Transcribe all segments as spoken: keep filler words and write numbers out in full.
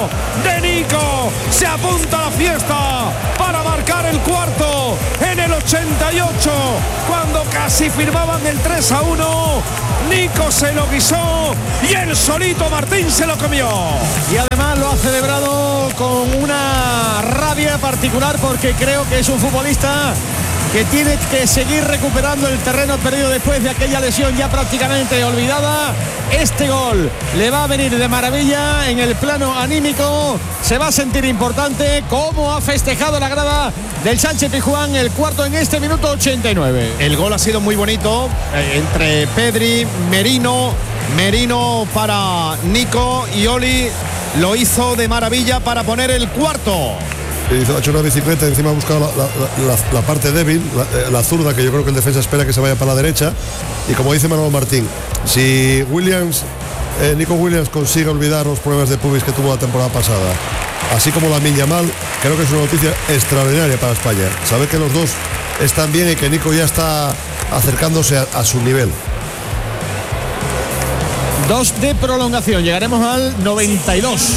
de Nico. Se apunta a la fiesta para marcar el cuarto en el ochenta y ocho, cuando casi firmaban el tres a uno. Nico se lo guisó y el solito Martín se lo comió. Y además lo ha celebrado con una rabia particular, porque creo que es un futbolista que tiene que seguir recuperando el terreno perdido después de aquella lesión ya prácticamente olvidada. Este gol le va a venir de maravilla en el plano anímico. Se va a sentir importante. Cómo ha festejado la grada del Sánchez Pizjuán el cuarto en este minuto ochenta y nueve. El gol ha sido muy bonito eh, entre Pedri, Merino, Merino para Nico, y Oli lo hizo de maravilla para poner el cuarto. Ha hecho una bicicleta y encima ha buscado la, la, la, la parte débil, la, la zurda, que yo creo que el defensa espera que se vaya para la derecha. Y como dice Manolo Martín, si Williams, eh, Nico Williams consigue olvidar los problemas de pubis que tuvo la temporada pasada, así como Lamine Yamal, creo que es una noticia extraordinaria para España. Saber que los dos están bien y que Nico ya está acercándose a, a su nivel. Dos de prolongación, llegaremos al noventa y dos.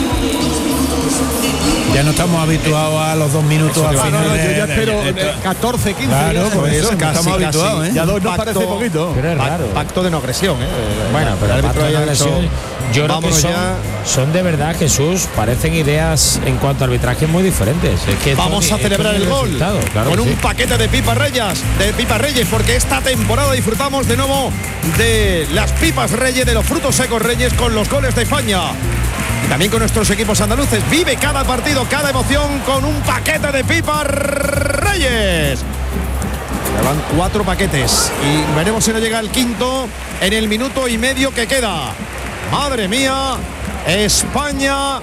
Ya no estamos habituados a los dos minutos al final. No, no, de, yo ya de, espero de, de, de, catorce, quince. Claro, pues eso, casi, estamos habituados, ¿eh? Ya dos nos parece poquito. Pero es raro. Pacto de no agresión, ¿eh? Bueno, pero el pacto de no agresión, yo creo que son, ya. son de verdad, Jesús, parecen ideas en cuanto a arbitraje muy diferentes. Es que Vamos esto, a celebrar el gol claro con un sí. paquete de pipas reyes, de pipas reyes, porque esta temporada disfrutamos de nuevo de las pipas reyes, de los frutos secos reyes, con los goles de España. Y también con nuestros equipos andaluces. Vive cada partido, cada emoción con un paquete de pipas reyes. Ya van cuatro paquetes y veremos si no llega el quinto en el minuto y medio que queda. Madre mía, España,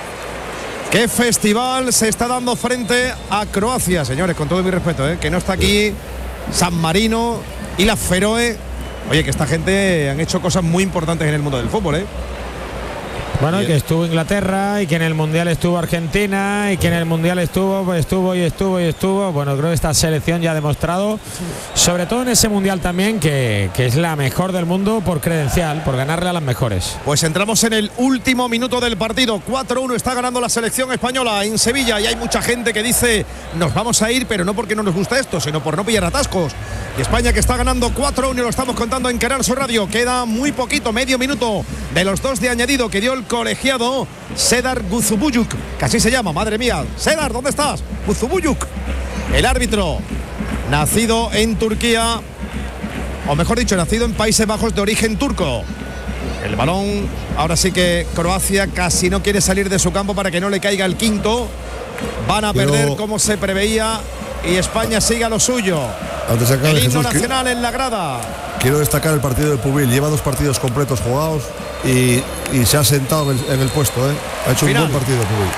qué festival se está dando frente a Croacia, señores, con todo mi respeto, ¿eh? Que no está aquí San Marino y la Feroe. Oye, que esta gente han hecho cosas muy importantes en el mundo del fútbol, ¿eh? Bueno, y que estuvo Inglaterra, y que en el Mundial estuvo Argentina, y que en el Mundial estuvo, pues estuvo y estuvo y estuvo. Bueno, creo que esta selección ya ha demostrado, sobre todo en ese Mundial también, que, que es la mejor del mundo por credencial, por ganarle a las mejores. Pues entramos en el último minuto del partido. cuatro uno está ganando la selección española en Sevilla, y hay mucha gente que dice nos vamos a ir, pero no porque no nos gusta esto, sino por no pillar atascos. Y España, que está ganando cuatro uno, y lo estamos contando en Canal Sur Radio. Queda muy poquito, medio minuto de los dos de añadido que dio el colegiado Sedar Guzubuyuk, que así se llama, madre mía. Sedar, ¿dónde estás? Guzubuyuk, el árbitro, nacido en Turquía, o mejor dicho, nacido en Países Bajos de origen turco. El balón, ahora sí que Croacia casi no quiere salir de su campo para que no le caiga el quinto. Van a Pero... perder como se preveía, y España sigue a lo suyo. Antes de acabar, el himno Jesús, nacional que... en la grada. Quiero destacar el partido del Pubil. Lleva dos partidos completos jugados y, y se ha sentado en el, en el puesto, ¿eh? Ha hecho Final. un buen partido Pubil.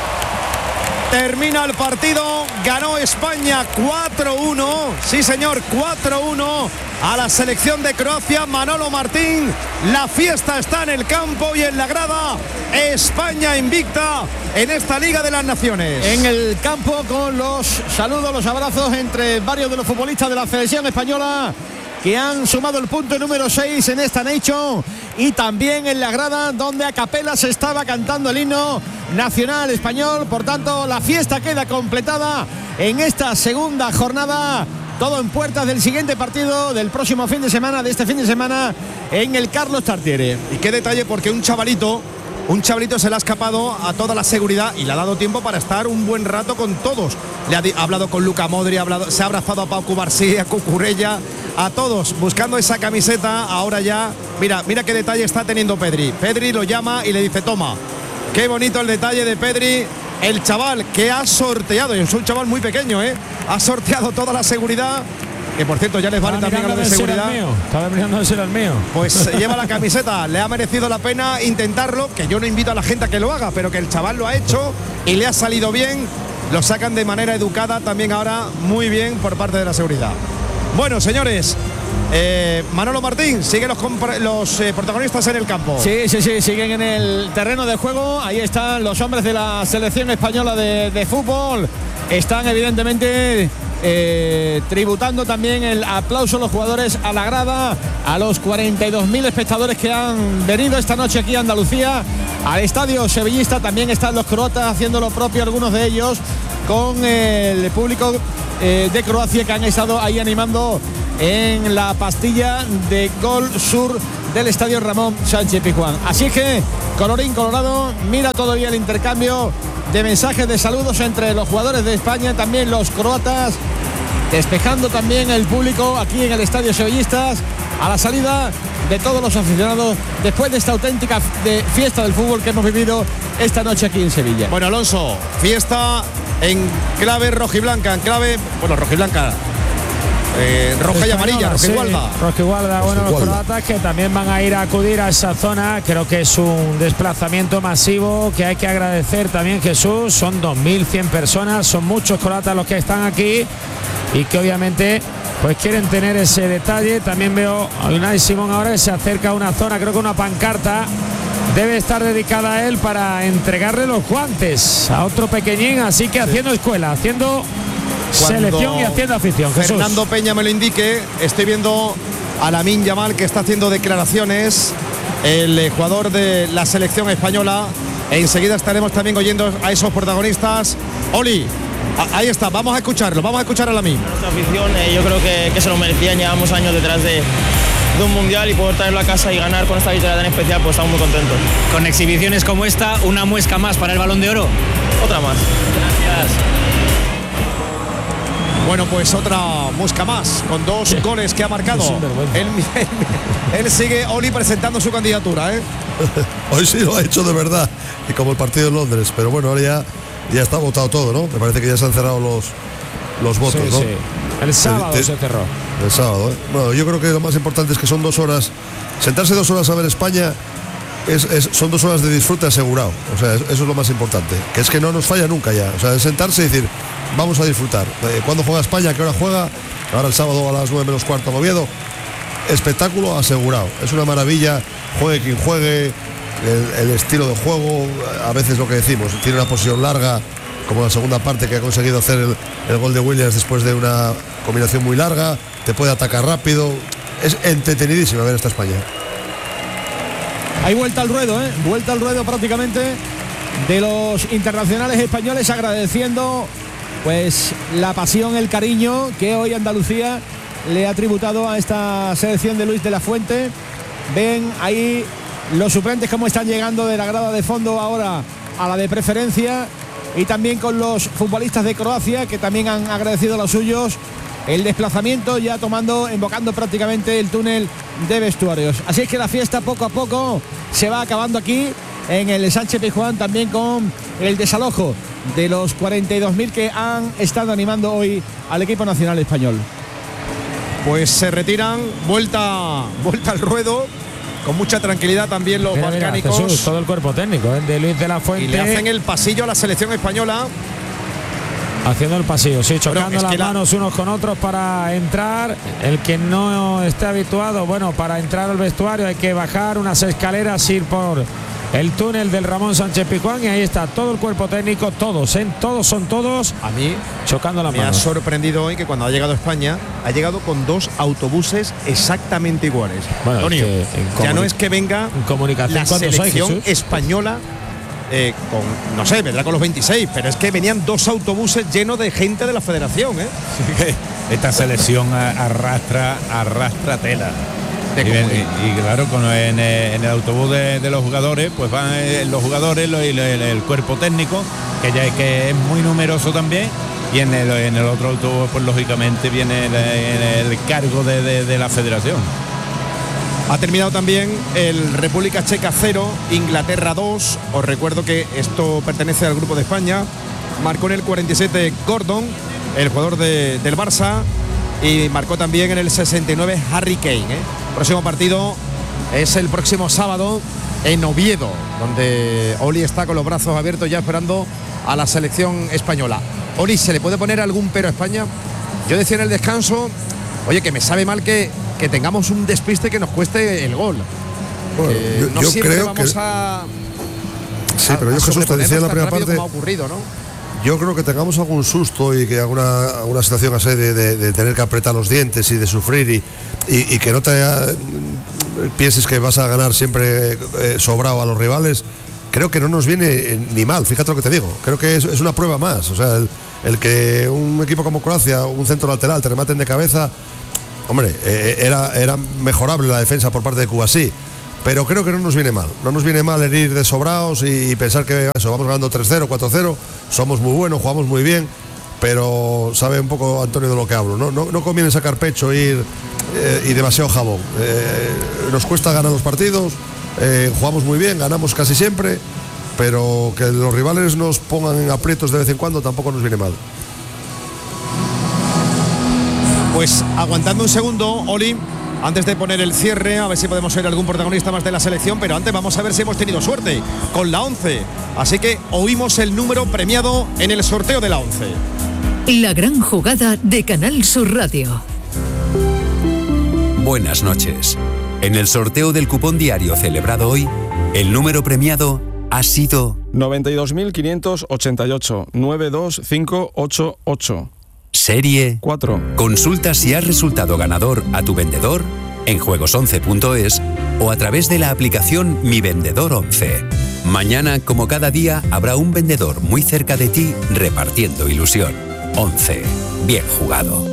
Termina el partido, ganó España cuatro uno, sí señor, cuatro uno a la selección de Croacia. Manolo Martín, la fiesta está en el campo y en la grada. España invicta en esta Liga de las Naciones. En el campo, con los saludos, los abrazos entre varios de los futbolistas de la selección española, que han sumado el punto número seis en esta Nation, y también en la grada, donde a capela se estaba cantando el himno nacional español. Por tanto, la fiesta queda completada en esta segunda jornada. Todo en puertas del siguiente partido del próximo fin de semana, de este fin de semana, en el Carlos Tartiere. Y qué detalle, porque un chavalito Un chavalito se le ha escapado a toda la seguridad y le ha dado tiempo para estar un buen rato con todos. Le ha, ha hablado con Luka Modri, ha hablado, se ha abrazado a Pau Cubarsí, a Cucurella, a todos, buscando esa camiseta. Ahora ya, mira, mira qué detalle está teniendo Pedri. Pedri lo llama y le dice, toma. Qué bonito el detalle de Pedri, el chaval que ha sorteado, y es un chaval muy pequeño, ¿eh? Ha sorteado toda la seguridad. Que por cierto ya les vale también a los de seguridad. Estaba mirando de ser el mío. Pues lleva la camiseta, le ha merecido la pena intentarlo, que yo no invito a la gente a que lo haga, pero que el chaval lo ha hecho y le ha salido bien. Lo sacan de manera educada también ahora, muy bien por parte de la seguridad. Bueno, señores, eh, Manolo Martín, siguen los, los eh, protagonistas en el campo. Sí, sí, sí, siguen en el terreno de juego. Ahí están los hombres de la selección española de, de fútbol. Están evidentemente eh, tributando también el aplauso a los jugadores, a la grada, a los cuarenta y dos mil espectadores que han venido esta noche aquí a Andalucía, al estadio sevillista. También están los croatas haciendo lo propio, algunos de ellos con el público eh, de Croacia, que han estado ahí animando en la pastilla de Gol Sur del estadio Ramón Sánchez Pizjuán. Así que, colorín colorado, mira todavía el intercambio de mensajes de saludos entre los jugadores de España, también los croatas, despejando también el público aquí en el estadio sevillistas a la salida de todos los aficionados después de esta auténtica de fiesta del fútbol que hemos vivido esta noche aquí en Sevilla. Bueno, Alonso, fiesta en clave rojiblanca, en clave, bueno, rojiblanca, eh, roja y amarilla, rojigualda. Sí, rojigualda, bueno, los croatas que también van a ir a acudir a esa zona. Creo que es un desplazamiento masivo que hay que agradecer también, Jesús. Son dos mil cien personas, son muchos croatas los que están aquí y que obviamente pues quieren tener ese detalle. También veo a Unai Simón ahora que se acerca a una zona, creo que una pancarta debe estar dedicada a él para entregarle los guantes a otro pequeñín, así que haciendo escuela, haciendo Cuando selección y haciendo afición. Fernando Jesús. Peña me lo indique, estoy viendo a Lamine Yamal que está haciendo declaraciones, el jugador de la selección española. Enseguida estaremos también oyendo a esos protagonistas. Oli, a, ahí está, vamos a escucharlo, vamos a escuchar a Lamine. Nuestra afición, eh, yo creo que, que se lo merecían, llevamos años detrás de, de un mundial y poder traerlo a casa y ganar con esta victoria tan especial, pues estamos muy contentos. Con exhibiciones como esta, una muesca más para el Balón de Oro. Otra más. Gracias. Bueno, pues otra mosca más, con dos sí. goles que ha marcado. Él, él, él sigue, Oli, presentando su candidatura, ¿eh? Hoy sí lo ha hecho de verdad, y como el partido en Londres, pero bueno, ahora ya, ya está votado todo, ¿no? Me parece que ya se han cerrado los, los votos, sí, ¿no? Sí. El sábado el, se cerró. El sábado, ¿eh? Bueno, yo creo que lo más importante es que son dos horas, sentarse dos horas a ver España, es, es, son dos horas de disfrute asegurado, o sea, eso es lo más importante, que es que no nos falla nunca ya, o sea, es sentarse y decir, vamos a disfrutar. Eh, ¿Cuándo juega España? ¿A qué hora juega? Ahora el sábado a las nueve menos cuarto en Oviedo. Espectáculo asegurado. Es una maravilla. Juegue quien juegue. El, el estilo de juego, a veces lo que decimos, tiene una posición larga, como la segunda parte que ha conseguido hacer el, el gol de Williams después de una combinación muy larga. Te puede atacar rápido. Es entretenidísimo ver esta España. Hay vuelta al ruedo, ¿eh? Vuelta al ruedo prácticamente de los internacionales españoles, agradeciendo pues la pasión, el cariño que hoy Andalucía le ha tributado a esta selección de Luis de la Fuente. Ven ahí los suplentes cómo están llegando de la grada de fondo ahora a la de preferencia, y también con los futbolistas de Croacia que también han agradecido a los suyos el desplazamiento, ya tomando, invocando prácticamente el túnel de vestuarios. Así es que la fiesta poco a poco se va acabando aquí en el Sánchez Pizjuán, también con el desalojo de los cuarenta y dos mil que han estado animando hoy al equipo nacional español. Pues se retiran, vuelta, vuelta al ruedo, con mucha tranquilidad también los mira, balcánicos. Mira, Jesús, todo el cuerpo técnico, ¿eh? De Luis de la Fuente. Y le hacen el pasillo a la selección española. Haciendo el pasillo, sí, chocando bueno, es las la... manos unos con otros para entrar. El que no esté habituado, bueno, para entrar al vestuario hay que bajar unas escaleras, ir por el túnel del Ramón Sánchez Pizjuán, y ahí está todo el cuerpo técnico, todos, ¿eh? Todos son todos. A mí chocando las me manos. ha sorprendido hoy que cuando ha llegado a España ha llegado con dos autobuses exactamente iguales. Bueno, Antonio, es que ya no es que venga comunicación la selección española eh, con, no sé, vendrá con los veintiséis, pero es que venían dos autobuses llenos de gente de la federación, ¿eh? Esta selección arrastra, arrastra tela. Y, y, y claro, con, en, en el autobús de, de los jugadores, pues van eh, los jugadores lo, el, el, el cuerpo técnico, que ya que es muy numeroso también, y en el, en el otro autobús, pues lógicamente viene el, el cargo de, de, de la federación. Ha terminado también el República Checa cero, Inglaterra dos. Os recuerdo que esto pertenece al grupo de España. Marcó en el cuarenta y siete Gordon, el jugador de, del Barça, y marcó también en el sesenta y nueve Harry Kane, ¿eh? Próximo partido es el próximo sábado en Oviedo, donde Oli está con los brazos abiertos ya esperando a la selección española. Oli, ¿se le puede poner algún pero a España? Yo decía en el descanso, oye, que me sabe mal que, que tengamos un despiste que nos cueste el gol. Bueno, eh, yo, no yo siempre creo vamos que... a... Sí, pero yo, Jesús, te decía en la primera parte... Como ha ocurrido, ¿no? yo creo que tengamos algún susto y que alguna, alguna situación así de, de, de tener que apretar los dientes y de sufrir y, y, y que no te eh, pienses que vas a ganar siempre eh, sobrado a los rivales, creo que no nos viene eh, ni mal, fíjate lo que te digo, creo que es, es una prueba más, o sea, el, el que un equipo como Croacia, un centro lateral, te rematen de cabeza, hombre, eh, era, era mejorable la defensa por parte de Cuba, sí, pero creo que no nos viene mal, no nos viene mal el ir de sobrados y, y pensar que eso, vamos ganando tres cero, cuatro cero, somos muy buenos, jugamos muy bien, pero sabe un poco Antonio de lo que hablo, no, no, no conviene sacar pecho, ir eh, y demasiado jabón, eh, nos cuesta ganar los partidos. Eh, jugamos muy bien, ganamos casi siempre, pero que los rivales nos pongan en aprietos de vez en cuando tampoco nos viene mal. Pues aguantando un segundo, Oli, antes de poner el cierre, a ver si podemos ser algún protagonista más de la selección, pero antes vamos a ver si hemos tenido suerte con la once. Así que oímos el número premiado en el sorteo de la once. La gran jugada de Canal Sur Radio. Buenas noches. En el sorteo del cupón diario celebrado hoy, el número premiado ha sido noventa y dos mil quinientos ochenta y ocho, nueve dos cinco ocho ocho. Serie cuatro. Consulta si has resultado ganador a tu vendedor en juegos once punto es o a través de la aplicación Mi Vendedor once. Mañana, como cada día, habrá un vendedor muy cerca de ti repartiendo ilusión. once. Bien jugado.